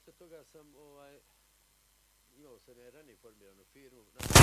poslije toga sam imao sam ja ranije formiranu firmu,